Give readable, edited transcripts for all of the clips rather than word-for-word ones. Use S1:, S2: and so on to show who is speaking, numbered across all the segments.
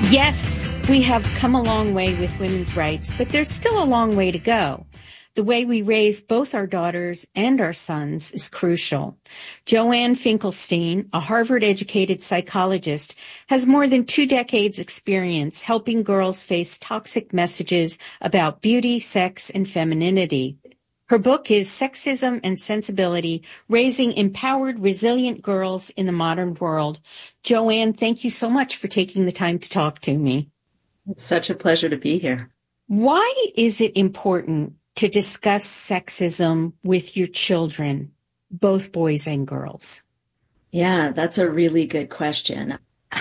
S1: Yes, we have come a long way with women's rights, but there's still a long way to go. The way we raise both our daughters and our sons is crucial. Joanne Finkelstein, a Harvard-educated psychologist, has more than 2 decades experience helping girls face toxic messages about beauty, sex, and femininity. Her book is Sexism and Sensibility, Raising Empowered, Resilient Girls in the Modern World. Joanne, thank you so much for taking the time to talk to me.
S2: It's such a pleasure to be here.
S1: Why is it important to discuss sexism with your children, both boys and girls?
S2: Yeah, that's a really good question.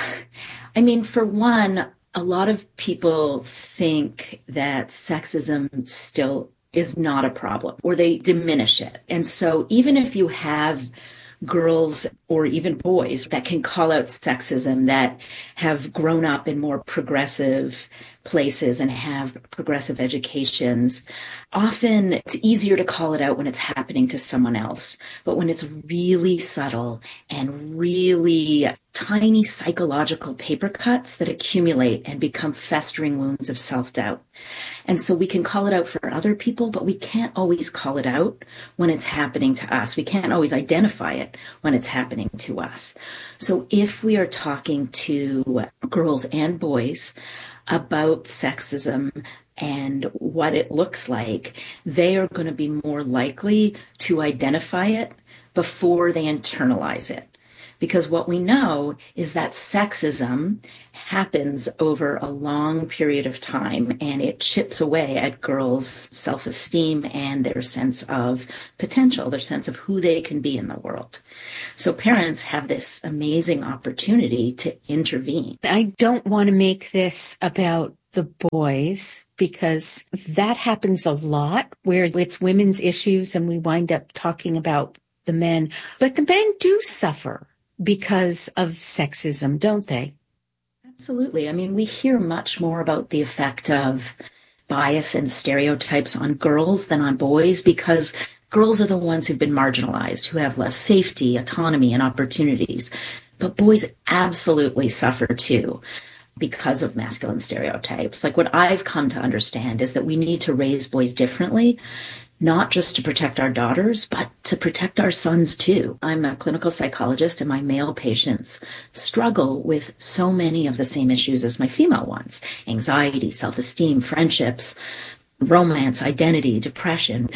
S2: I mean, for one, a lot of people think that sexism still is not a problem, or they diminish it. And so even if you have girls or even boys that can call out sexism, that have grown up in more progressive places and have progressive educations, often it's easier to call it out when it's happening to someone else. But when it's really subtle and really tiny psychological paper cuts that accumulate and become festering wounds of self-doubt. And so we can call it out for other people, but we can't always call it out when it's happening to us. We can't always identify it when it's happening to us. So if we are talking to girls and boys about sexism and what it looks like, they are going to be more likely to identify it before they internalize it. Because what we know is that sexism happens over a long period of time, and it chips away at girls' self-esteem and their sense of potential, their sense of who they can be in the world. So parents have this amazing opportunity to intervene.
S1: I don't want to make this about the boys, because that happens a lot where it's women's issues and we wind up talking about the men. But the men do suffer because of sexism, don't they?
S2: Absolutely. I mean, we hear much more about the effect of bias and stereotypes on girls than on boys, because girls are the ones who've been marginalized, who have less safety, autonomy, and opportunities. But boys absolutely suffer too because of masculine stereotypes. Like, what I've come to understand is that we need to raise boys differently, not just to protect our daughters, but to protect our sons too. I'm a clinical psychologist, and my male patients struggle with so many of the same issues as my female ones: anxiety, self-esteem, friendships, romance, identity, depression.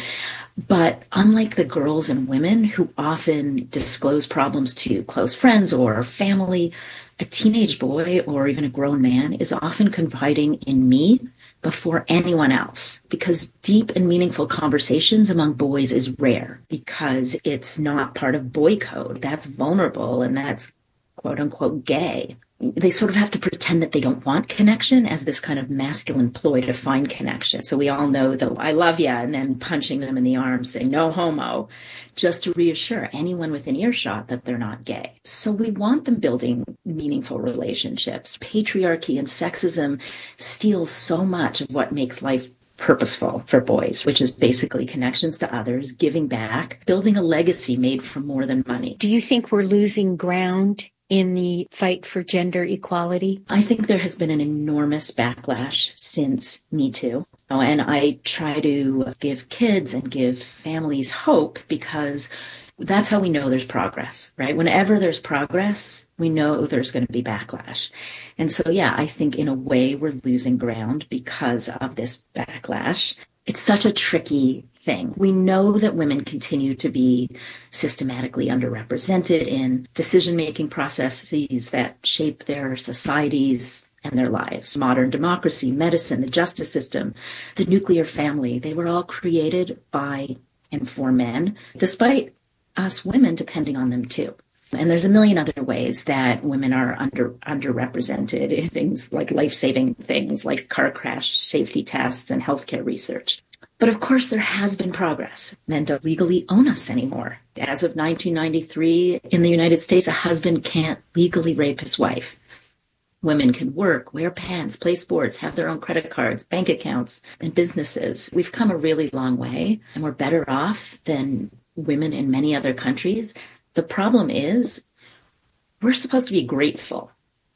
S2: But unlike the girls and women who often disclose problems to close friends or family, a teenage boy or even a grown man is often confiding in me before anyone else, because deep and meaningful conversations among boys is rare, because it's not part of boy code. That's vulnerable and that's quote unquote gay. They sort of have to pretend that they don't want connection as this kind of masculine ploy to find connection. So we all know the "I love ya" and then punching them in the arm saying "no homo," just to reassure anyone within earshot that they're not gay. So we want them building meaningful relationships. Patriarchy and sexism steals so much of what makes life purposeful for boys, which is basically connections to others, giving back, building a legacy made from more than money.
S1: Do you think we're losing ground in the fight for gender equality?
S2: I think there has been an enormous backlash since Me Too. And I try to give kids and give families hope, because that's how we know there's progress, right? Whenever there's progress, we know there's going to be backlash. And so, yeah, I think in a way we're losing ground because of this backlash. It's such a tricky thing. We know that women continue to be systematically underrepresented in decision-making processes that shape their societies and their lives. Modern democracy, medicine, the justice system, the nuclear family, they were all created by and for men, despite us women depending on them too. And there's a million other ways that women are underrepresented in things like life-saving things like car crash safety tests and healthcare research. But of course, there has been progress. Men don't legally own us anymore. As of 1993, in the United States, a husband can't legally rape his wife. Women can work, wear pants, play sports, have their own credit cards, bank accounts, and businesses. We've come a really long way, and we're better off than women in many other countries. The problem is, we're supposed to be grateful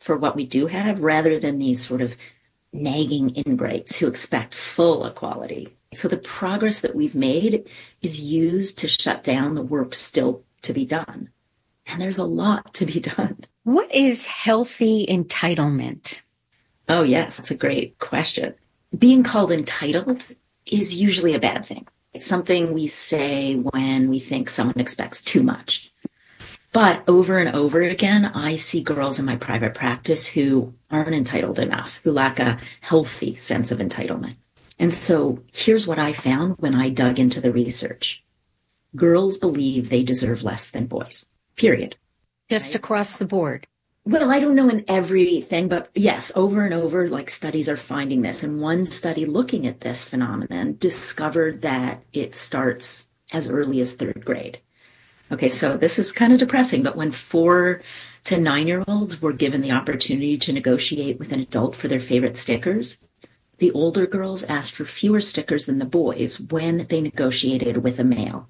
S2: for what we do have rather than these sort of nagging ingrates who expect full equality. So the progress that we've made is used to shut down the work still to be done. And there's a lot to be done.
S1: What is healthy entitlement?
S2: Oh, yes, that's a great question. Being called entitled is usually a bad thing. It's something we say when we think someone expects too much. But over and over again, I see girls in my private practice who aren't entitled enough, who lack a healthy sense of entitlement. And so here's what I found when I dug into the research. Girls believe they deserve less than boys, period.
S1: Just across the board.
S2: Well, I don't know in everything, but yes, over and over, like studies are finding this. And one study looking at this phenomenon discovered that it starts as early as third grade. Okay, so this is kind of depressing, but when 4 to 9-year-olds were given the opportunity to negotiate with an adult for their favorite stickers, the older girls asked for fewer stickers than the boys when they negotiated with a male.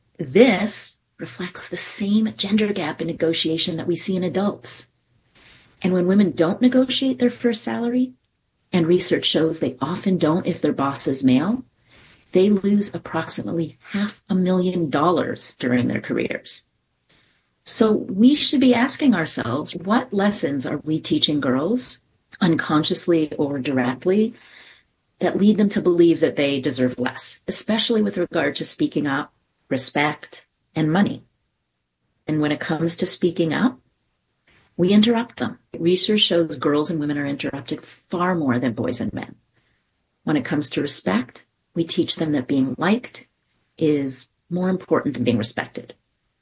S2: This reflects the same gender gap in negotiation that we see in adults. And when women don't negotiate their first salary, and research shows they often don't if their boss is male, they lose approximately $500,000 during their careers. So we should be asking ourselves, what lessons are we teaching girls, unconsciously or directly, that lead them to believe that they deserve less, especially with regard to speaking up, respect, and money? And when it comes to speaking up, we interrupt them. Research shows girls and women are interrupted far more than boys and men. When it comes to respect, we teach them that being liked is more important than being respected.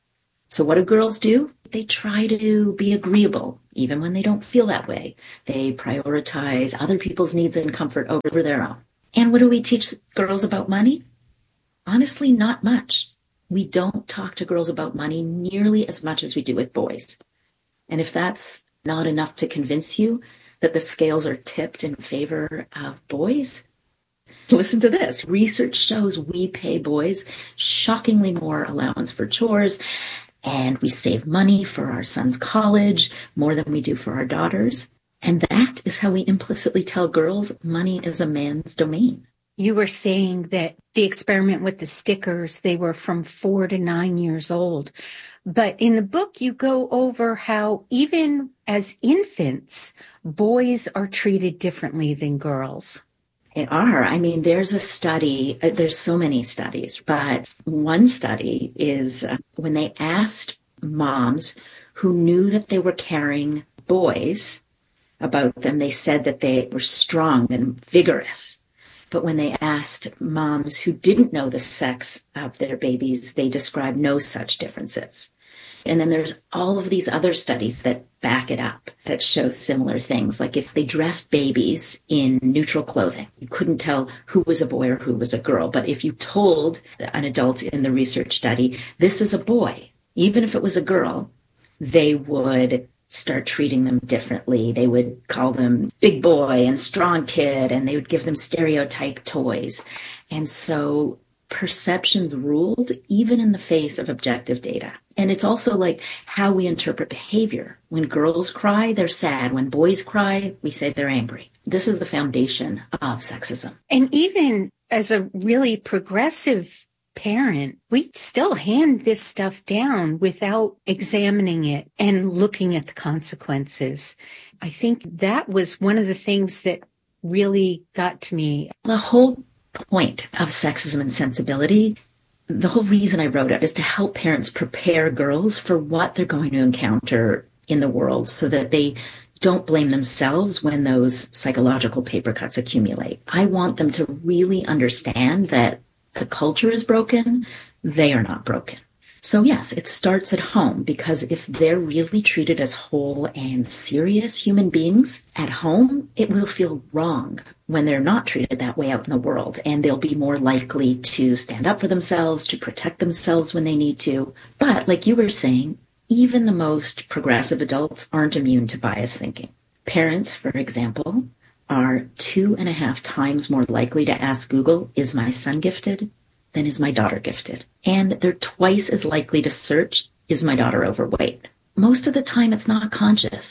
S2: So what do girls do? They try to be agreeable, even when they don't feel that way. They prioritize other people's needs and comfort over their own. And what do we teach girls about money? Honestly, not much. We don't talk to girls about money nearly as much as we do with boys. And if that's not enough to convince you that the scales are tipped in favor of boys, listen to this. Research shows we pay boys shockingly more allowance for chores, and we save money for our son's college more than we do for our daughters. And that is how we implicitly tell girls money is a man's domain.
S1: You were saying that the experiment with the stickers, they were from 4 to 9 years old. But in the book, you go over how even as infants, boys are treated differently than girls.
S2: They are. I mean, there's a study, there's so many studies, but one study is when they asked moms who knew that they were carrying boys about them, they said that they were strong and vigorous. But when they asked moms who didn't know the sex of their babies, they described no such differences. And then there's all of these other studies that back it up, that show similar things. Like if they dressed babies in neutral clothing, you couldn't tell who was a boy or who was a girl. But if you told an adult in the research study, this is a boy, even if it was a girl, they would start treating them differently. They would call them big boy and strong kid, and they would give them stereotype toys. And so perceptions ruled even in the face of objective data. And it's also like how we interpret behavior. When girls cry, they're sad. When boys cry, we say they're angry. This is the foundation of sexism.
S1: And even as a really progressive parent, we still hand this stuff down without examining it and looking at the consequences. I think that was one of the things that really got to me.
S2: The whole point of Sexism and Sensibility, the whole reason I wrote it is to help parents prepare girls for what they're going to encounter in the world so that they don't blame themselves when those psychological paper cuts accumulate. I want them to really understand that the culture is broken, they are not broken. So yes, it starts at home, because if they're really treated as whole and serious human beings at home, it will feel wrong when they're not treated that way out in the world. And they'll be more likely to stand up for themselves, to protect themselves when they need to. But like you were saying, even the most progressive adults aren't immune to biased thinking. Parents, for example, are 2.5 times more likely to ask Google, is my son gifted, than is my daughter gifted? And they're twice as likely to search, is my daughter overweight? Most of the time it's not conscious.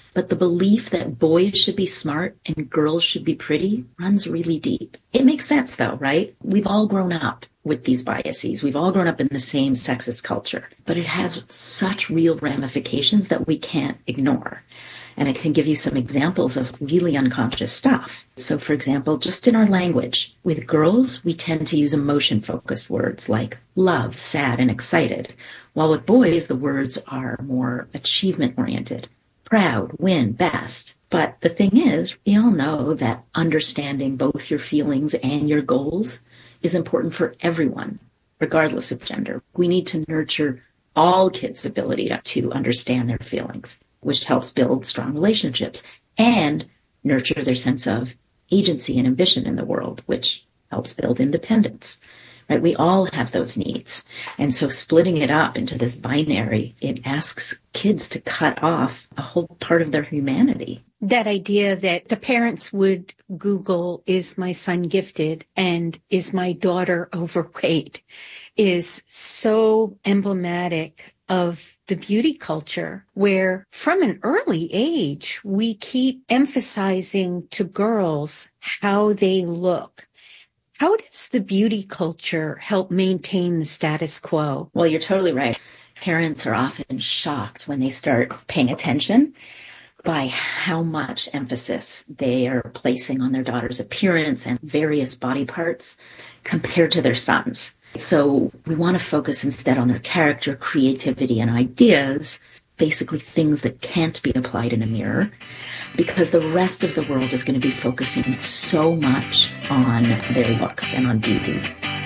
S2: But the belief that boys should be smart and girls should be pretty runs really deep. It makes sense though, right? We've all grown up with these biases. We've all grown up in the same sexist culture, but it has such real ramifications that we can't ignore. And I can give you some examples of really unconscious stuff. So for example, just in our language, with girls, we tend to use emotion-focused words like love, sad, and excited, while with boys, the words are more achievement-oriented. Proud, win, best. But the thing is, we all know that understanding both your feelings and your goals is important for everyone, regardless of gender. We need to nurture all kids' ability to understand their feelings, which helps build strong relationships and nurture their sense of agency and ambition in the world, which helps build independence. Right? We all have those needs. And so splitting it up into this binary, it asks kids to cut off a whole part of their humanity.
S1: That idea that the parents would Google, is my son gifted and is my daughter overweight, is so emblematic of the beauty culture, where from an early age, we keep emphasizing to girls how they look. How does the beauty culture help maintain the status quo?
S2: Well, you're totally right. Parents are often shocked when they start paying attention by how much emphasis they are placing on their daughter's appearance and various body parts compared to their sons. So we want to focus instead on their character, creativity, and ideas, basically things that can't be applied in a mirror, because the rest of the world is going to be focusing so much on their looks and on beauty.